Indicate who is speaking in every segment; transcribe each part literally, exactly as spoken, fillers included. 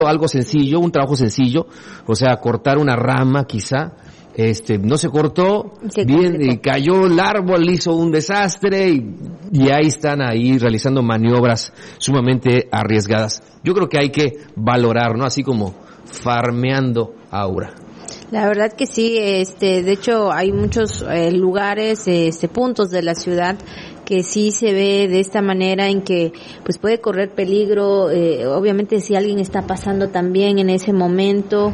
Speaker 1: algo sencillo, un trabajo sencillo, o sea, cortar una rama quizá, este, no se cortó,
Speaker 2: se
Speaker 1: bien, y cayó el árbol, hizo un desastre y, y ahí están ahí realizando maniobras sumamente arriesgadas. Yo creo que hay que valorar, ¿no? Así como farmeando Aura.
Speaker 2: La verdad que sí, este, de hecho hay muchos eh, lugares, este, puntos de la ciudad que sí se ve de esta manera en que pues puede correr peligro, eh, obviamente si alguien está pasando también en ese momento,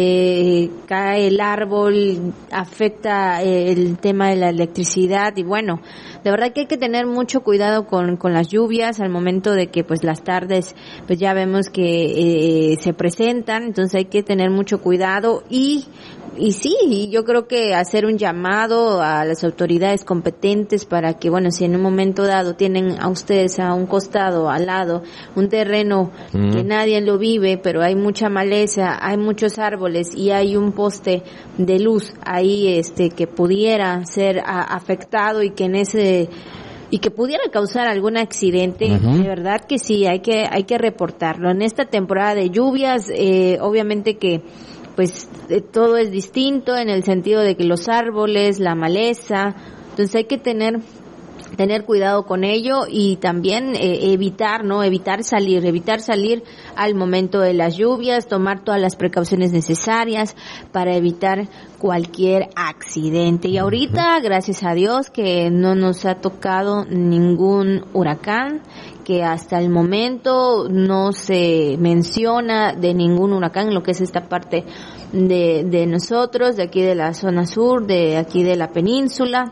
Speaker 2: eh, cae el árbol, afecta eh, el tema de la electricidad y bueno, de verdad que hay que tener mucho cuidado con, con las lluvias al momento de que pues las tardes pues ya vemos que eh, se presentan, entonces hay que tener mucho cuidado y Y sí, yo creo que hacer un llamado a las autoridades competentes para que, bueno, si en un momento dado tienen a ustedes a un costado, al lado, un terreno mm. que nadie lo vive, pero hay mucha maleza, hay muchos árboles y hay un poste de luz ahí este que pudiera ser a, afectado y que en ese y que pudiera causar algún accidente, uh-huh. de verdad que sí, hay que hay que reportarlo. En esta temporada de lluvias, eh, obviamente que pues eh, todo es distinto en el sentido de que los árboles, la maleza, entonces hay que tener tener cuidado con ello y también eh, evitar, ¿no? Evitar salir, evitar salir al momento de las lluvias, tomar todas las precauciones necesarias para evitar cualquier accidente. Y ahorita, gracias a Dios, que no nos ha tocado ningún huracán, que hasta el momento no se menciona de ningún huracán en lo que es esta parte de, de nosotros, de aquí de la zona sur, de aquí de la península.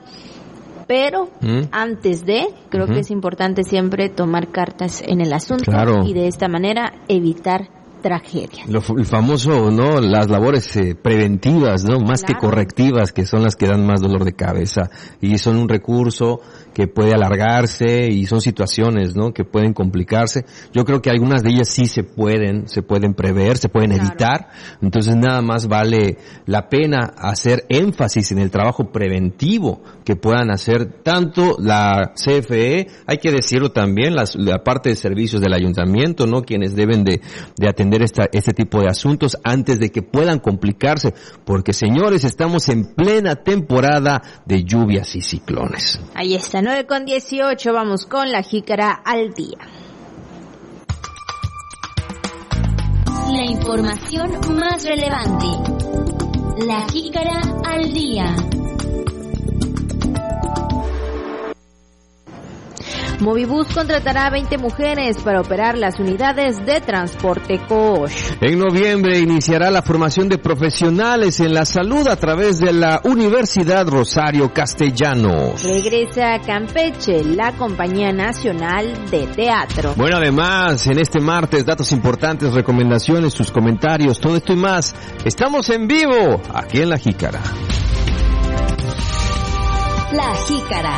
Speaker 2: Pero ¿Mm? antes de, creo uh-huh. que es importante siempre tomar cartas en el asunto
Speaker 1: claro.
Speaker 2: y de esta manera evitar tragedias.
Speaker 1: Lo, el famoso, ¿no? Las labores eh, preventivas, ¿no? Más claro. que correctivas, que son las que dan más dolor de cabeza y son un recurso que puede alargarse y son situaciones, ¿no? Que pueden complicarse. Yo creo que algunas de ellas sí se pueden, se pueden prever, se pueden claro. evitar. Entonces nada más vale la pena hacer énfasis en el trabajo preventivo que puedan hacer tanto la C F E, hay que decirlo también, las, la parte de servicios del ayuntamiento, ¿no? Quienes deben de, de atender esta, este tipo de asuntos antes de que puedan complicarse, porque señores, estamos en plena temporada de lluvias y ciclones.
Speaker 2: Ahí está, nueve con dieciocho, vamos con la jícara al día.
Speaker 3: La información más relevante. La jícara al día.
Speaker 2: Movibus contratará a veinte mujeres para operar las unidades de transporte Coach.
Speaker 1: En noviembre iniciará la formación de profesionales en la salud a través de la Universidad Rosario Castellanos.
Speaker 2: Regresa a Campeche la Compañía Nacional de Teatro.
Speaker 1: Bueno, además, en este martes, datos importantes, recomendaciones, sus comentarios, todo esto y más. Estamos en vivo aquí en La Jícara.
Speaker 3: La Jícara.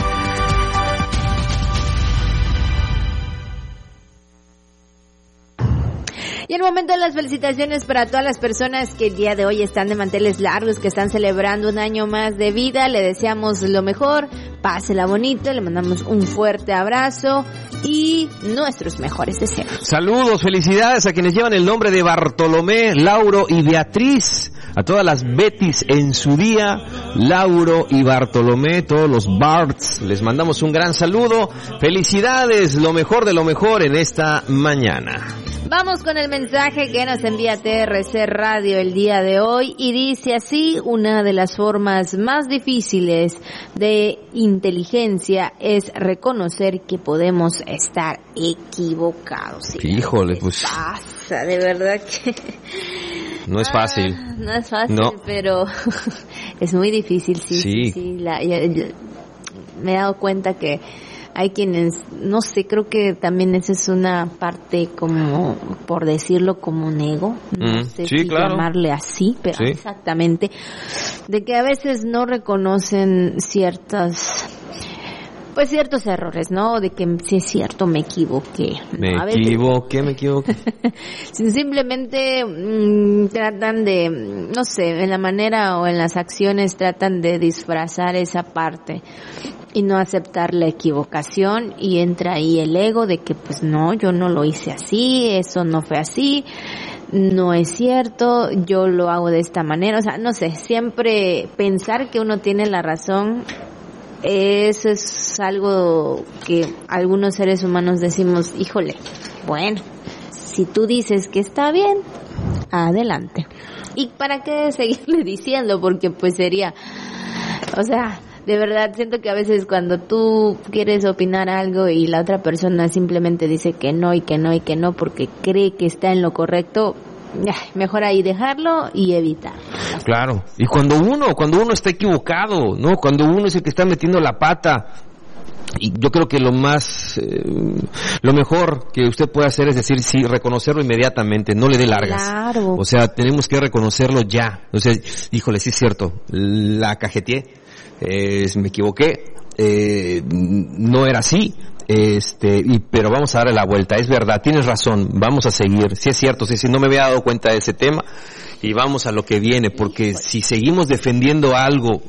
Speaker 2: Y el momento de las felicitaciones para todas las personas que el día de hoy están de manteles largos, que están celebrando un año más de vida. Le deseamos lo mejor, pásela bonito, le mandamos un fuerte abrazo y nuestros mejores deseos.
Speaker 1: Saludos, felicidades a quienes llevan el nombre de Bartolomé, Lauro y Beatriz. A todas las Betis en su día, Lauro y Bartolomé, todos los Barts, les mandamos un gran saludo. Felicidades, lo mejor de lo mejor en esta mañana.
Speaker 2: Vamos con el mensaje que nos envía T R C Radio el día de hoy y dice así: una de las formas más difíciles de inteligencia es reconocer que podemos estar equivocados. ¿Sí?
Speaker 1: Híjole, pues
Speaker 2: pasa, de verdad que
Speaker 1: no es fácil.
Speaker 2: Ah, no es fácil,
Speaker 1: no.
Speaker 2: Pero es muy difícil, sí,
Speaker 1: sí.
Speaker 2: sí, sí. La, yo, yo, me he dado cuenta que hay quienes, no sé, creo que también esa es una parte como, por decirlo, como un ego, no
Speaker 1: mm,
Speaker 2: sé
Speaker 1: sí,
Speaker 2: si
Speaker 1: claro.
Speaker 2: llamarle así, pero sí. exactamente, de que a veces no reconocen ciertas, pues ciertos errores, ¿no? De que sí es cierto, me equivoqué.
Speaker 1: Me
Speaker 2: ¿no? A veces,
Speaker 1: equivoqué, me equivoqué.
Speaker 2: Simplemente mmm, tratan de, no sé, en la manera o en las acciones tratan de disfrazar esa parte y no aceptar la equivocación, y entra ahí el ego de que pues no, yo no lo hice así, eso no fue así. no es cierto, yo lo hago de esta manera, o sea, no sé, siempre pensar que uno tiene la razón, eso es algo que algunos seres humanos decimos, híjole, bueno, si tú dices que está bien, adelante. ¿Y para qué seguirle diciendo? Porque pues sería, o sea, de verdad siento que a veces cuando tú quieres opinar algo y la otra persona simplemente dice que no y que no y que no porque cree que está en lo correcto, mejor ahí dejarlo y evitar.
Speaker 1: Claro, y cuando uno, cuando uno está equivocado, ¿no? Cuando uno es el que está metiendo la pata, y yo creo que lo más, eh, lo mejor que usted puede hacer es decir, sí, reconocerlo inmediatamente, no le dé largas.
Speaker 2: Claro.
Speaker 1: O sea, tenemos que reconocerlo ya. O sea, híjole, sí es cierto, la cajeteé, eh, me equivoqué, eh, no era así. Este, y, pero vamos a darle la vuelta, es verdad, tienes razón, vamos a seguir, sí es cierto, sí, sí, no me había dado cuenta de ese tema, y vamos a lo que viene, porque si seguimos defendiendo algo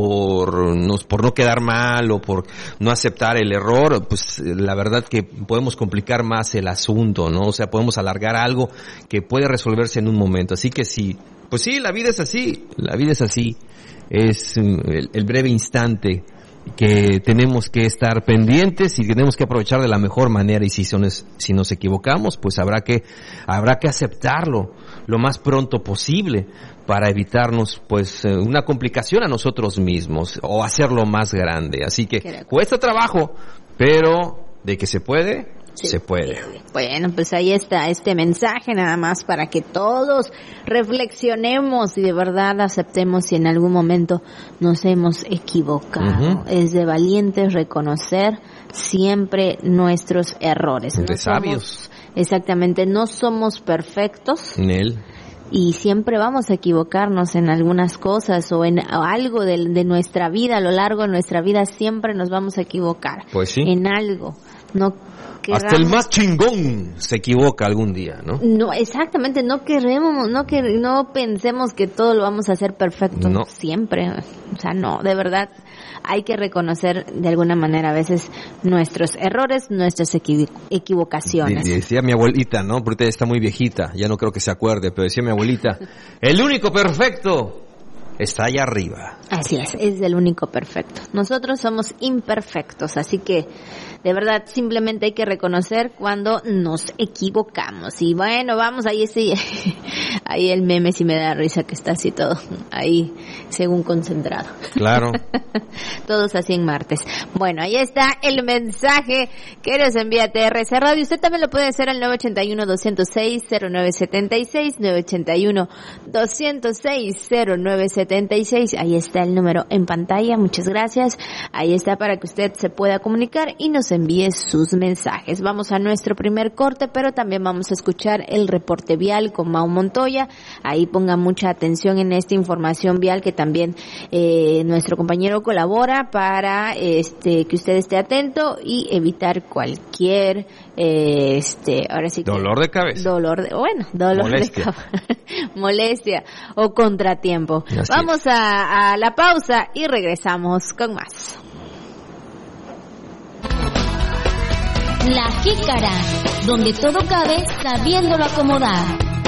Speaker 1: por, nos, por no quedar mal o por no aceptar el error, pues la verdad que podemos complicar más el asunto, ¿no? O sea, podemos alargar algo que puede resolverse en un momento, así que sí, pues sí, la vida es así, la vida es así, es el, el breve instante que tenemos que estar pendientes y tenemos que aprovechar de la mejor manera, y si son, si nos equivocamos, pues habrá que habrá que aceptarlo lo más pronto posible para evitarnos pues una complicación a nosotros mismos o hacerlo más grande. Así que cuesta trabajo, pero de que se puede, sí, se puede.
Speaker 2: Bueno, pues ahí está este mensaje nada más para que todos reflexionemos y de verdad aceptemos si en algún momento nos hemos equivocado. Uh-huh. Es de valientes reconocer siempre nuestros errores.
Speaker 1: De
Speaker 2: no
Speaker 1: sabios.
Speaker 2: Somos, exactamente, no somos perfectos.
Speaker 1: Nel.
Speaker 2: Y siempre vamos a equivocarnos en algunas cosas o en algo de, de nuestra vida, a lo largo de nuestra vida siempre nos vamos a equivocar.
Speaker 1: Pues sí.
Speaker 2: En algo. No queramos...
Speaker 1: Hasta el más chingón se equivoca algún día, ¿no?
Speaker 2: No, exactamente, no queremos, no que no pensemos que todo lo vamos a hacer perfecto no. siempre. O sea, no, de verdad hay que reconocer de alguna manera a veces nuestros errores, nuestras equiv- equivocaciones.
Speaker 1: Y, y decía mi abuelita, ¿no? Porque está muy viejita, ya no creo que se acuerde, pero decía mi abuelita, el único perfecto está allá arriba.
Speaker 2: Así es, es el único perfecto. Nosotros somos imperfectos, así que de verdad simplemente hay que reconocer cuando nos equivocamos. Y bueno, vamos, ahí sí, ahí el meme sí me da risa que está así todo, ahí según concentrado.
Speaker 1: Claro.
Speaker 2: Todos así en martes. Bueno, ahí está el mensaje que nos envía T R C Radio. Usted también lo puede hacer al nueve ocho uno, dos cero seis, cero nueve siete seis, nueve ocho uno, dos cero seis, cero nueve siete seis. Ahí está el número en pantalla. Muchas gracias. Ahí está para que usted se pueda comunicar y nos envíe sus mensajes. Vamos a nuestro primer corte, pero también vamos a escuchar el reporte vial con Mau Montoya. Ahí ponga mucha atención en esta información vial que también eh, nuestro compañero colabora para este que usted esté atento y evitar cualquier eh, este ahora sí que,
Speaker 1: dolor de cabeza.
Speaker 2: Dolor de, bueno, dolor
Speaker 1: molestia.
Speaker 2: de cabeza, molestia o contratiempo.
Speaker 1: Así
Speaker 2: Vamos a, a la pausa y regresamos con más.
Speaker 3: La Jícara, donde todo cabe sabiéndolo acomodar.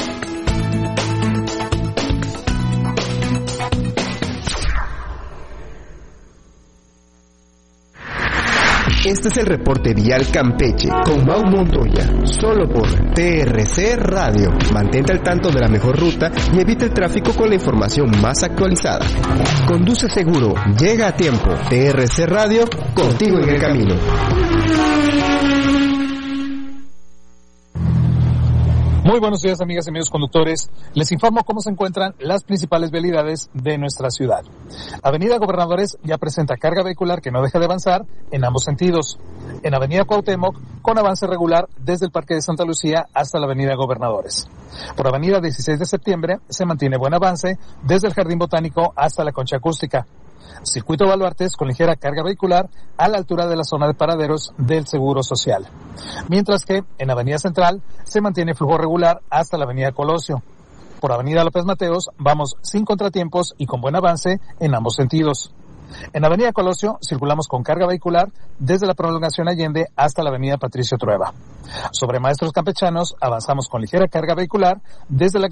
Speaker 4: Este es el reporte vial Campeche con Mau Montoya, solo por T R C Radio. Mantente al tanto de la mejor ruta y evita el tráfico con la información más actualizada. Conduce seguro, llega a tiempo. T R C Radio, contigo en el camino.
Speaker 5: Muy buenos días, amigas y amigos conductores. Les informo cómo se encuentran las principales vialidades de nuestra ciudad. Avenida Gobernadores ya presenta carga vehicular que no deja de avanzar en ambos sentidos. En Avenida Cuauhtémoc, con avance regular desde el Parque de Santa Lucía hasta la Avenida Gobernadores. Por Avenida dieciséis de septiembre se mantiene buen avance desde el Jardín Botánico hasta la Concha Acústica. Circuito Baluartes con ligera carga vehicular a la altura de la zona de paraderos del Seguro Social. Mientras que en Avenida Central se mantiene flujo regular hasta la Avenida Colosio. Por Avenida López Mateos vamos sin contratiempos y con buen avance en ambos sentidos. En Avenida Colosio circulamos con carga vehicular desde la prolongación Allende hasta la Avenida Patricio Trueba. Sobre Maestros Campechanos avanzamos con ligera carga vehicular desde la